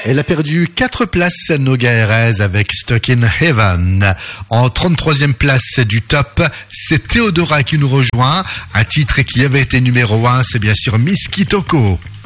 Elle a perdu 4 places, Noga Erez, avec Stuck in Heaven. En 33e place du top, c'est Théodora qui nous rejoint. Un titre qui avait été numéro 1, c'est bien sûr Miss Kitoko.